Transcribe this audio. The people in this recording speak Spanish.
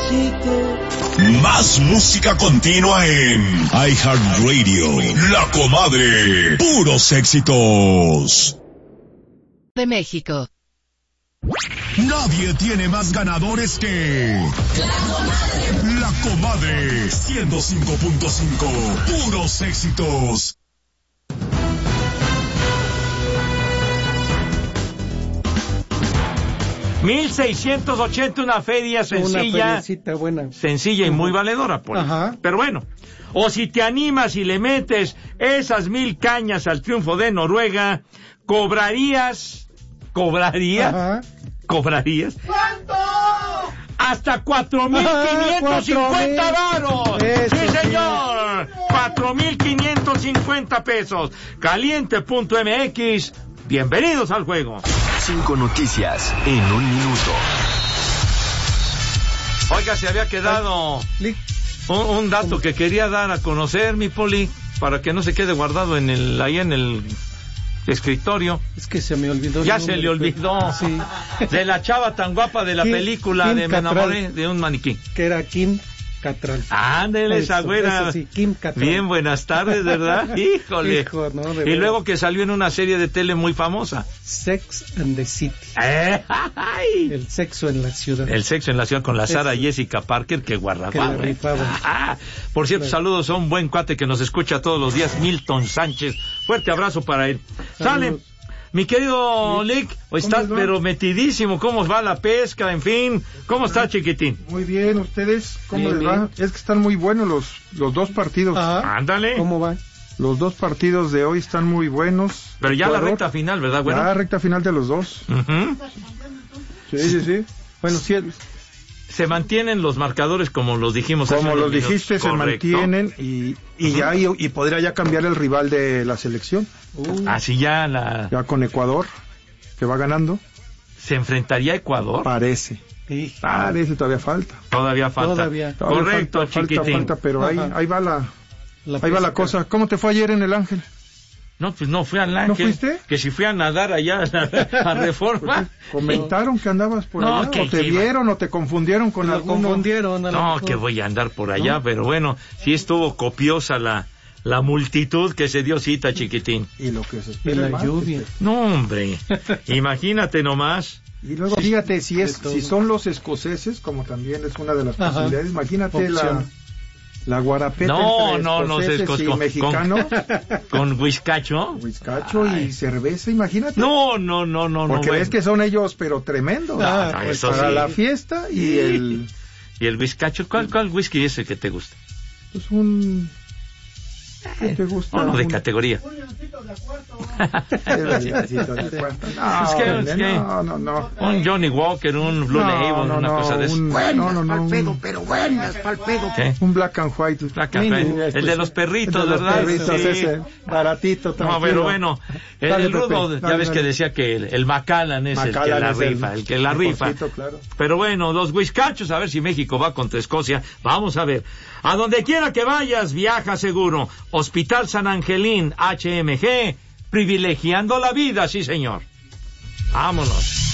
Sabrosito. Más música continua en iHeartRadio. La Comadre. Puros éxitos. De México. Nadie tiene más ganadores que La Comadre 105.5. Puros éxitos. $1,680, una feria sencilla, buena. sencilla y muy valedora, Poli. Pero bueno, o si te animas y le metes esas 1,000 cañas al triunfo de Noruega, cobrarías, ¿cuánto? Hasta 4,550 varos. Sí, señor, 4,550 pesos. Caliente.mx. Bienvenidos al juego. 5 noticias en un minuto. Oiga, se había quedado un dato que quería dar a conocer, mi Poli, para que no se quede guardado ahí en el escritorio. Es que se me olvidó. Ya se le olvidó. Sí. De la chava tan guapa de la película de Me enamoré de un maniquí. Que era Kim Cattrall. Ándele, esa güera. Sí, Kim Cattrall. Bien, buenas tardes, ¿verdad? Híjole. Hijo, no, y luego que salió en una serie de tele muy famosa. Sex and the City. ¡Ay! El sexo en la ciudad. El sexo en la ciudad con la Sarah Jessica Parker, que guarda. Que la rifaba. Por cierto, saludos a un buen cuate que nos escucha todos los días, Milton Sánchez. Fuerte abrazo para él. Sale. Mi querido Lick, estás pero metidísimo. ¿Cómo va la pesca? En fin, ¿cómo está, chiquitín? Muy bien, ¿ustedes cómo les va? Es que están muy buenos los dos partidos. Ándale. ¿Cómo va? Los dos partidos de hoy están muy buenos. Pero ya la recta final, ¿verdad? Bueno. La recta final de los dos. Sí. Bueno, sí. Se mantienen los marcadores como los dijimos. Como los dijiste, correcto. Se mantienen y podría ya cambiar el rival de la selección. Así ya con Ecuador, que va ganando. ¿Se enfrentaría a Ecuador? Parece, todavía falta. Todavía falta. Correcto, chiquitín. Falta, pero ahí va la cosa. ¿Cómo te fue ayer en el Ángel? No, pues no fui al Ángel. ¿No fuiste? Que si fui a nadar allá a Reforma. Comentaron que andabas por allá, o te vieron, o te confundieron con alguno. No, que voy a andar por allá, pero bueno, sí estuvo copiosa la multitud que se dio cita, chiquitín. Y lo que se espera la lluvia. No, hombre, imagínate nomás. Y luego, fíjate, si son los escoceses, como también es una de las posibilidades, imagínate la guarapeta entre escoceses y mexicanos. Con whiskacho. Y cerveza, imagínate. No. Porque ves que son ellos, pero tremendos. Eso para sí. la fiesta y el... ¿Y el whiskacho? ¿Cuál whisky es el que te gusta? Pues un... ¿Qué te gusta? Uno de categoría. No. Un Johnny Walker, un Blue Label, una cosa de eso. Pero buenas, pa'l pedo. Un Black and White. El de los perritos, ¿verdad? Ese, baratito, tranquilo. No, pero bueno, el rudo, ya ves que decía que el Macallan es el que la rifa. Claro. Pero bueno, los whiskachos, a ver si México va contra Escocia. Vamos a ver. A donde quiera que vayas, viaja seguro. Hospital San Angelín, HMG, privilegiando la vida, sí señor. Vámonos.